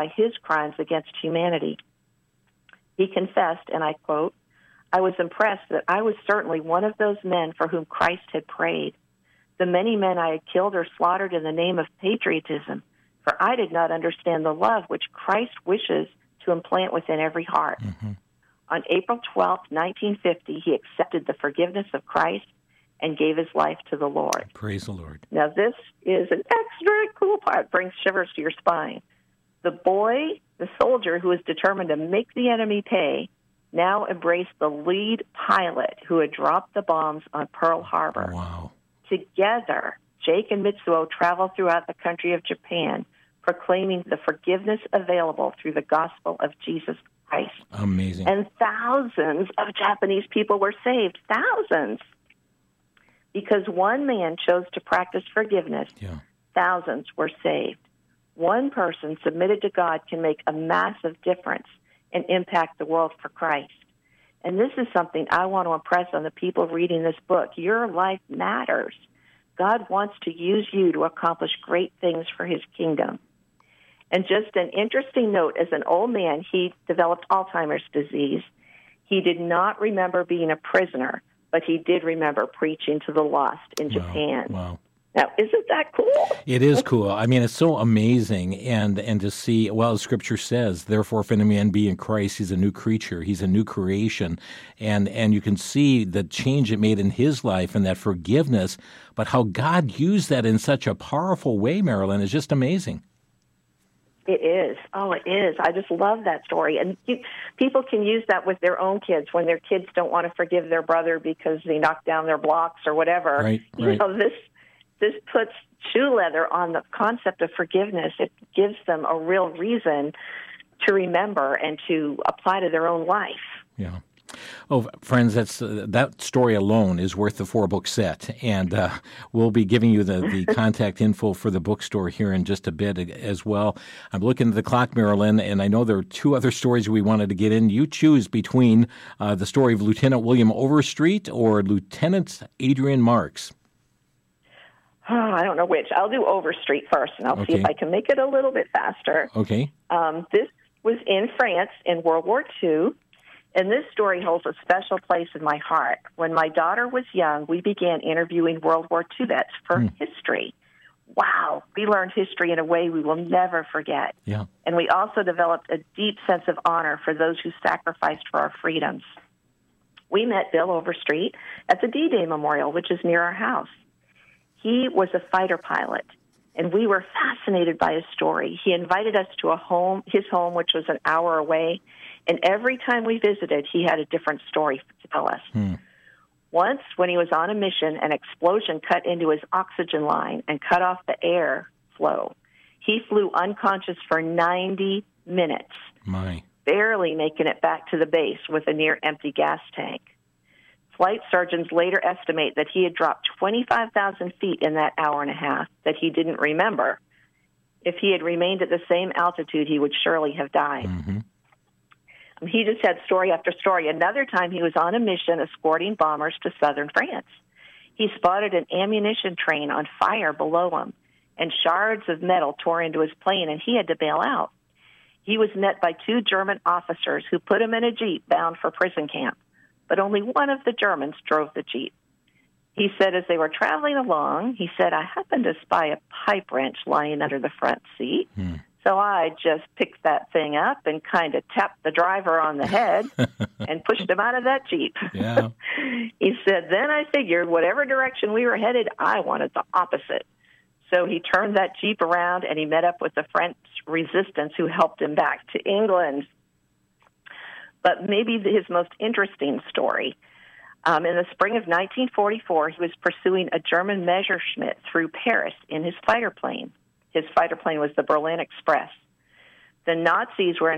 by his crimes against humanity. He confessed, and I quote, "I was impressed that I was certainly one of those men for whom Christ had prayed. The many men I had killed or slaughtered in the name of patriotism, for I did not understand the love which Christ wishes to implant within every heart." Mm-hmm. On April 12, 1950, he accepted the forgiveness of Christ and gave his life to the Lord. Praise the Lord. Now, this is an extra cool part. It brings shivers to your spine. The boy, the soldier who was determined to make the enemy pay, now embraced the lead pilot who had dropped the bombs on Pearl Harbor. Wow. Together, Jake and Mitsuo traveled throughout the country of Japan, proclaiming the forgiveness available through the gospel of Jesus Christ. Amazing. And thousands of Japanese people were saved. Thousands. Because one man chose to practice forgiveness, thousands were saved. One person submitted to God can make a massive difference and impact the world for Christ. And this is something I want to impress on the people reading this book. Your life matters. God wants to use you to accomplish great things for his kingdom. And just an interesting note, as an old man, he developed Alzheimer's disease. He did not remember being a prisoner, but he did remember preaching to the lost in Japan. Wow. Now, isn't that cool? It is cool. I mean, it's so amazing. And to see, well, as Scripture says, therefore, if any man be in Christ, he's a new creature. He's a new creation. And you can see the change it made in his life and that forgiveness. But how God used that in such a powerful way, Marilyn, is just amazing. It is. Oh, it is. I just love that story. And people can use that with their own kids when their kids don't want to forgive their brother because they knocked down their blocks or whatever. Right. You know, this puts shoe leather on the concept of forgiveness. It gives them a real reason to remember and to apply to their own life. Yeah. Oh, friends, that story alone is worth the 4-book set, and we'll be giving you the contact info for the bookstore here in just a bit as well. I'm looking at the clock, Marilyn, and I know there are 2 other stories we wanted to get in. You choose between the story of Lieutenant William Overstreet or Lieutenant Adrian Marks. Oh, I don't know which. I'll do Overstreet first, and I'll see if I can make it a little bit faster. Okay. This was in France in World War II. And this story holds a special place in my heart. When my daughter was young, we began interviewing World War II vets for history. Wow, we learned history in a way we will never forget. Yeah. And we also developed a deep sense of honor for those who sacrificed for our freedoms. We met Bill Overstreet at the D-Day Memorial, which is near our house. He was a fighter pilot, and we were fascinated by his story. He invited us to his home, which was an hour away. And every time we visited, he had a different story to tell us. Once, when he was on a mission, an explosion cut into his oxygen line and cut off the air flow. He flew unconscious for 90 minutes, barely making it back to the base with a near-empty gas tank. Flight surgeons later estimate that he had dropped 25,000 feet in that hour and a half that he didn't remember. If he had remained at the same altitude, he would surely have died. He just had story after story. Another time he was on a mission escorting bombers to southern France. He spotted an ammunition train on fire below him, and shards of metal tore into his plane, and he had to bail out. He was met by 2 German officers who put him in a Jeep bound for prison camp, but only one of the Germans drove the Jeep. He said as they were traveling along, he said, I happened to spy a pipe wrench lying under the front seat. So I just picked that thing up and kind of tapped the driver on the head and pushed him out of that Jeep. Yeah. He said, then I figured whatever direction we were headed, I wanted the opposite. So he turned that Jeep around and he met up with the French resistance who helped him back to England. But maybe his most interesting story, in the spring of 1944, he was pursuing a German Messerschmitt through Paris in his fighter plane. His fighter plane was the Berlin Express. The Nazi was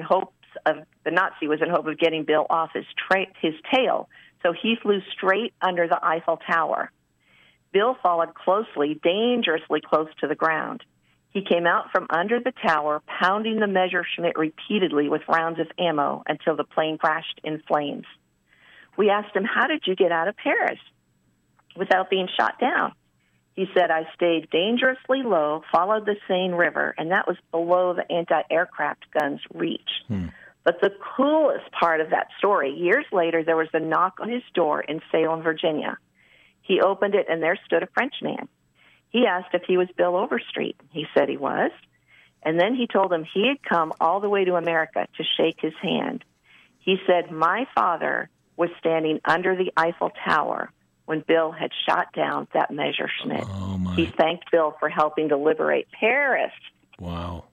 in hope of getting Bill off his tail, so he flew straight under the Eiffel Tower. Bill followed closely, dangerously close to the ground. He came out from under the tower, pounding the Messerschmitt repeatedly with rounds of ammo until the plane crashed in flames. We asked him, how did you get out of Paris without being shot down? He said, I stayed dangerously low, followed the Seine River, and that was below the anti-aircraft guns' reach. But the coolest part of that story, years later, there was a knock on his door in Salem, Virginia. He opened it, and there stood a Frenchman. He asked if he was Bill Overstreet. He said he was. And then he told him he had come all the way to America to shake his hand. He said, my father was standing under the Eiffel Tower when Bill had shot down that Messerschmitt. Oh, my. He thanked Bill for helping to liberate Paris. Wow.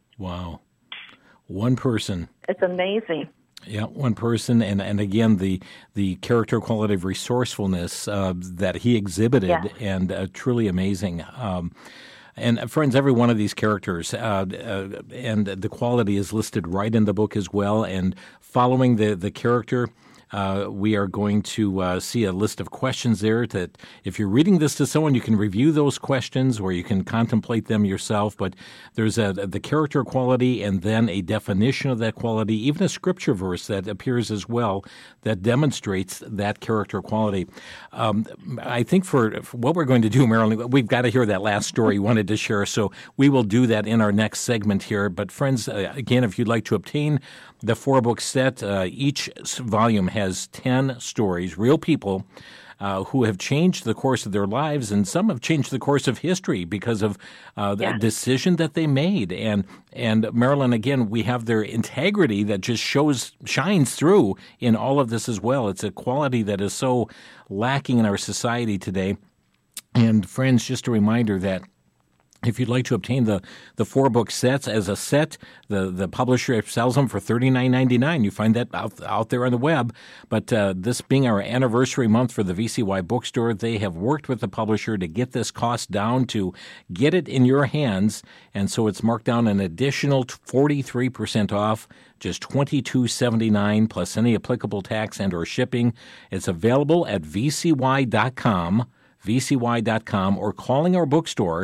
One person. It's amazing. Yeah, one person, and again, the character quality of resourcefulness that he exhibited, and truly amazing. And friends, every one of these characters, and the quality is listed right in the book as well. And following the character, we are going to see a list of questions there that if you're reading this to someone, you can review those questions or you can contemplate them yourself. But there's the character quality and then a definition of that quality, even a scripture verse that appears as well that demonstrates that character quality. I think for what we're going to do, Marilyn, we've got to hear that last story you wanted to share. So we will do that in our next segment here. But friends, again, if you'd like to obtain the 4-book set, each volume has 10 stories, real people who have changed the course of their lives, and some have changed the course of history because of the decision that they made. And Marilyn, again, we have their integrity that just shines through in all of this as well. It's a quality that is so lacking in our society today. And friends, just a reminder that if you'd like to obtain the 4-book sets as a set, the publisher sells them for $39.99. You find that out there on the web. But this being our anniversary month for the VCY bookstore, they have worked with the publisher to get this cost down to get it in your hands. And so it's marked down an additional 43% off, just $22.79 plus any applicable tax and or shipping. It's available at vcy.com. vcy.com, or calling our bookstore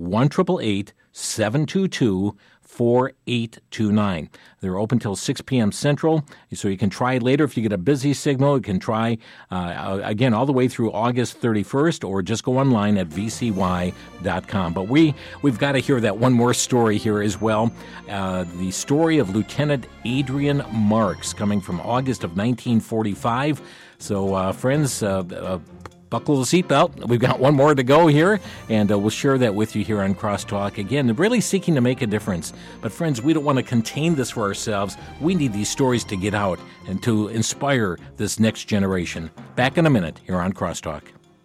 1-888-722-4829. They're open till 6 p.m. Central, so you can try later if you get a busy signal. You can try, again, all the way through August 31st, or just go online at vcy.com. But we've got to hear that one more story here as well, the story of Lieutenant Adrian Marks, coming from August of 1945. So, friends, buckle the seatbelt. We've got one more to go here, and we'll share that with you here on Crosstalk. Again, really seeking to make a difference. But friends, we don't want to contain this for ourselves. We need these stories to get out and to inspire this next generation. Back in a minute here on Crosstalk.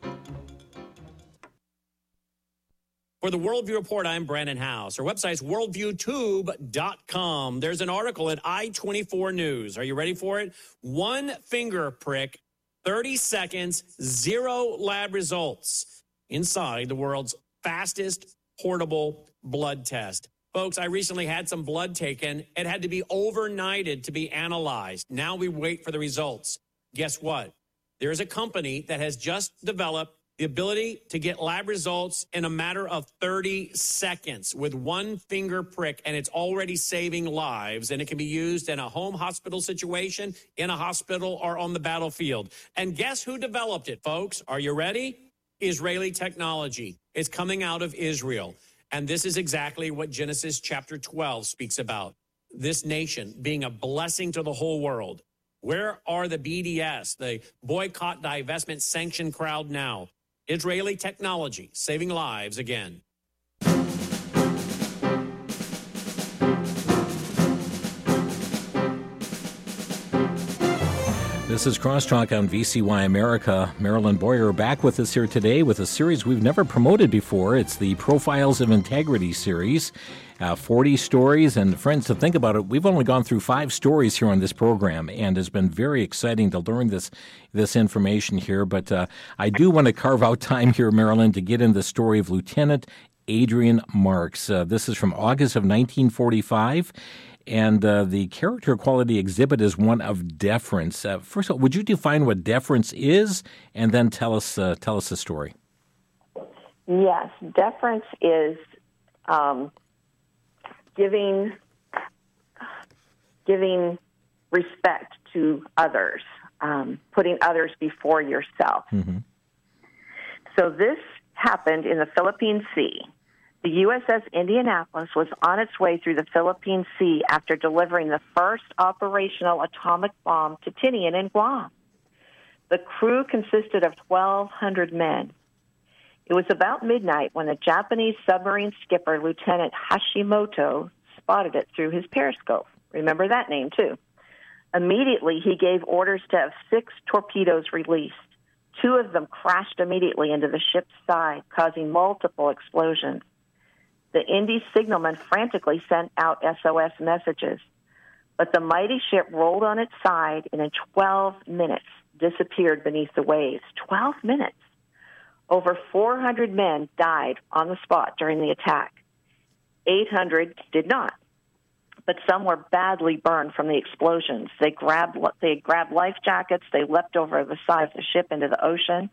For the Worldview Report, I'm Brandon House. Our website's worldviewtube.com. There's an article at I-24 News. Are you ready for it? One finger prick, 30 seconds, 0 lab results inside the world's fastest portable blood test. Folks, I recently had some blood taken. It had to be overnighted to be analyzed. Now we wait for the results. Guess what? There's a company that has just developed the ability to get lab results in a matter of 30 seconds with one finger prick, and it's already saving lives, and it can be used in a home hospital situation, in a hospital, or on the battlefield. And guess who developed it, folks? Are you ready? Israeli technology. It's coming out of Israel. And this is exactly what Genesis chapter 12 speaks about. This nation being a blessing to the whole world. Where are the BDS, the boycott, divestment, sanction crowd now? Israeli technology, saving lives again. This is Crosstalk on VCY America. Marilyn Boyer back with us here today with a series we've never promoted before. It's the Profiles of Integrity series. 40 stories, and friends, to think about it, we've only gone through 5 stories here on this program, and it's been very exciting to learn this information here. But I do want to carve out time here, Marilyn, to get in the story of Lieutenant Adrian Marks. This is from August of 1945. And the character quality exhibit is one of deference. First of all, would you define what deference is, and then tell us the story? Yes, deference is giving respect to others, putting others before yourself. Mm-hmm. So this happened in the Philippine Sea. The USS Indianapolis was on its way through the Philippine Sea after delivering the first operational atomic bomb to Tinian in Guam. The crew consisted of 1,200 men. It was about midnight when the Japanese submarine skipper, Lieutenant Hashimoto, spotted it through his periscope. Remember that name, too. Immediately, he gave orders to have 6 torpedoes released. 2 of them crashed immediately into the ship's side, causing multiple explosions. The Indy signalman frantically sent out SOS messages, but the mighty ship rolled on its side and in 12 minutes disappeared beneath the waves. 12 minutes. Over 400 men died on the spot during the attack. 800 did not, but some were badly burned from the explosions. They grabbed life jackets. They leapt over the side of the ship into the ocean.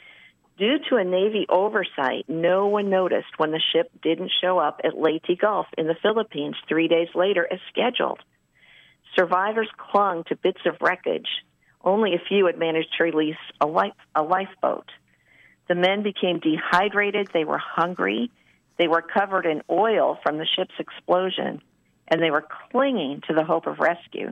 Due to a Navy oversight, no one noticed when the ship didn't show up at Leyte Gulf in the Philippines 3 days later as scheduled. Survivors clung to bits of wreckage. Only a few had managed to release a lifeboat. The men became dehydrated. They were hungry. They were covered in oil from the ship's explosion, and they were clinging to the hope of rescue.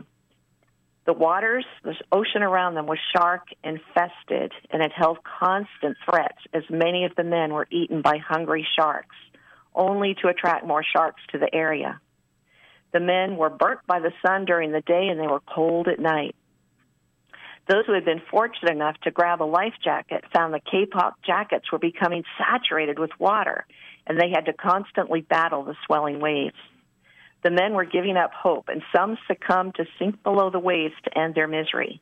The waters, the ocean around them was shark-infested, and it held constant threats as many of the men were eaten by hungry sharks, only to attract more sharks to the area. The men were burnt by the sun during the day, and they were cold at night. Those who had been fortunate enough to grab a life jacket found the Kapok jackets were becoming saturated with water, and they had to constantly battle the swelling waves. The men were giving up hope, and some succumbed to sink below the waves to end their misery.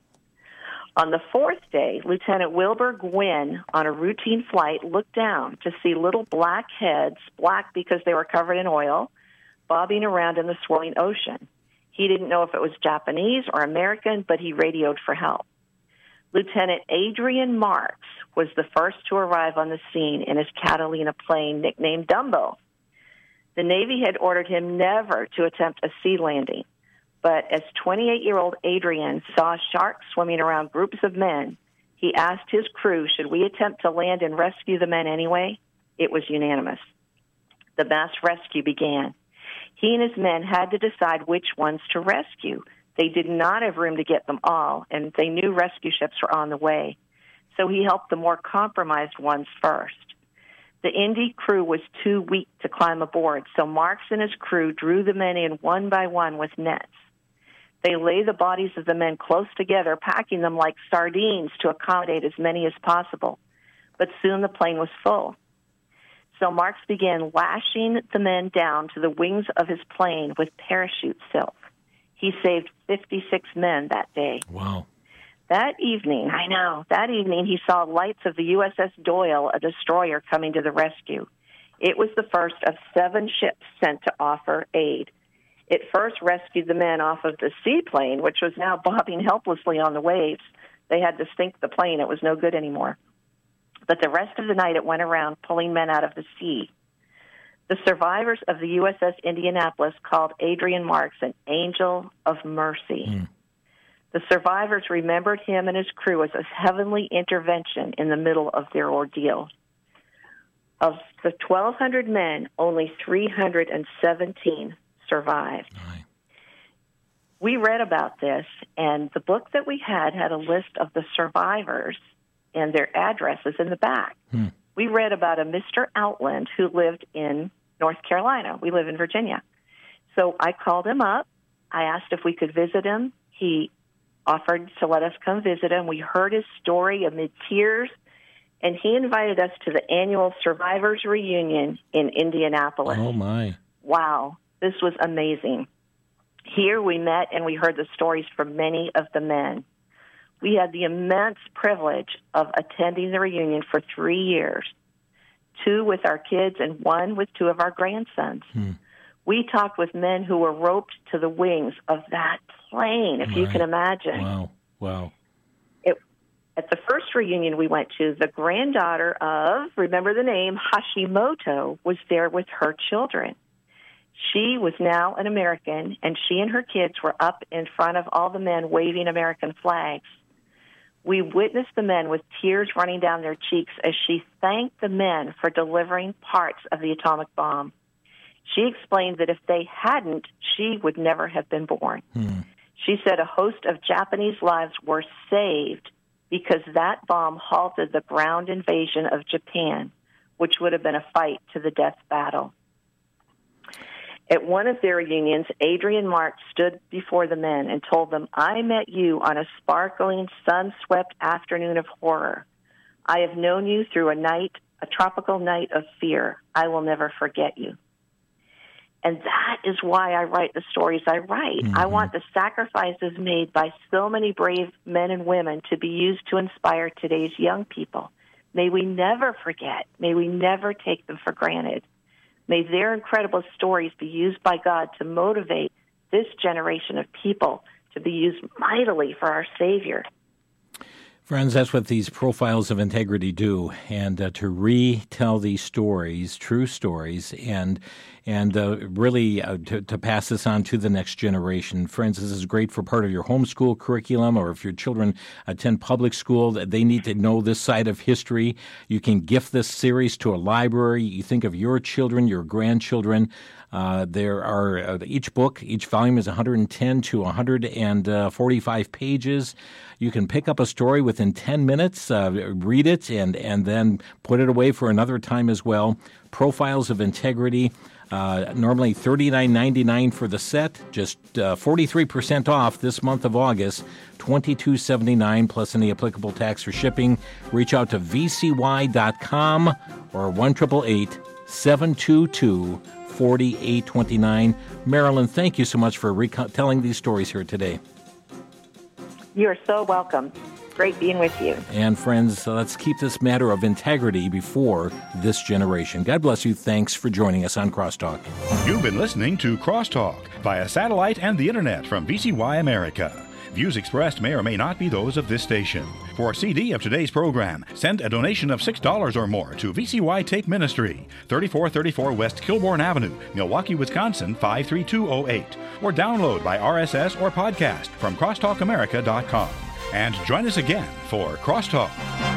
On the 4th day, Lieutenant Wilbur Gwynn, on a routine flight, looked down to see little black heads, black because they were covered in oil, bobbing around in the swirling ocean. He didn't know if it was Japanese or American, but he radioed for help. Lieutenant Adrian Marks was the first to arrive on the scene in his Catalina plane nicknamed Dumbo. The Navy had ordered him never to attempt a sea landing, but as 28-year-old Adrian saw sharks swimming around groups of men, he asked his crew, should we attempt to land and rescue the men anyway? It was unanimous. The mass rescue began. He and his men had to decide which ones to rescue. They did not have room to get them all, and they knew rescue ships were on the way. So he helped the more compromised ones first. The Indy crew was too weak to climb aboard, so Marks and his crew drew the men in one by one with nets. They lay the bodies of the men close together, packing them like sardines to accommodate as many as possible. But soon the plane was full. So Marks began lashing the men down to the wings of his plane with parachute silk. He saved 56 men that day. Wow. That evening, he saw lights of the USS Doyle, a destroyer, coming to the rescue. It was the first of 7 ships sent to offer aid. It first rescued the men off of the seaplane, which was now bobbing helplessly on the waves. They had to sink the plane. It was no good anymore. But the rest of the night it went around pulling men out of the sea. The survivors of the USS Indianapolis called Adrian Marks an angel of mercy. The survivors remembered him and his crew as a heavenly intervention in the middle of their ordeal. Of the 1,200 men, only 317 survived. Right. We read about this, and the book that we had a list of the survivors and their addresses in the back. We read about a Mr. Outland who lived in North Carolina. We live in Virginia. So I called him up. I asked if we could visit him. He offered to let us come visit him. We heard his story amid tears, and he invited us to the annual Survivors Reunion in Indianapolis. Oh, my. Wow, this was amazing. Here we met and we heard the stories from many of the men. We had the immense privilege of attending the reunion for 3 years, 2 with our kids and 1 with 2 of our grandsons. We talked with men who were roped to the wings of that plane, if you can imagine. Wow. At the first reunion we went to, the granddaughter of, remember the name, Hashimoto, was there with her children. She was now an American, and she and her kids were up in front of all the men waving American flags. We witnessed the men with tears running down their cheeks as she thanked the men for delivering parts of the atomic bomb. She explained that if they hadn't, she would never have been born. She said a host of Japanese lives were saved because that bomb halted the ground invasion of Japan, which would have been a fight to the death battle. At one of their reunions, Adrienne Marks stood before the men and told them, "I met you on a sparkling, sun-swept afternoon of horror. I have known you through a tropical night of fear. I will never forget you." And that is why I write the stories I write. I want the sacrifices made by so many brave men and women to be used to inspire today's young people. May we never forget. May we never take them for granted. May their incredible stories be used by God to motivate this generation of people to be used mightily for our Savior. Friends, that's what these profiles of integrity do, and to retell these stories, true stories, and really to pass this on to the next generation. Friends, this is great for part of your homeschool curriculum, or if your children attend public school, they need to know this side of history. You can gift this series to a library. You think of your children, your grandchildren. There are each volume is 110 to 145 pages. You can pick up a story within 10 minutes, read it, and then put it away for another time as well. Profiles of Integrity, normally $39.99 for the set, just 43% off this month of August, $22.79 plus any applicable tax or shipping. Reach out to vcy.com or 1-888-722-4829. Marilyn, thank you so much for telling these stories here today. You are so welcome. Great being with you. And friends, let's keep this matter of integrity before this generation. God bless you. Thanks for joining us on Crosstalk. You've been listening to Crosstalk via satellite and the internet from VCY America. Views expressed may or may not be those of this station. For a CD of today's program, send a donation of $6 or more to VCY Tape Ministry, 3434 West Kilbourne Avenue, Milwaukee, Wisconsin, 53208, or download by RSS or podcast from crosstalkamerica.com. And join us again for Crosstalk.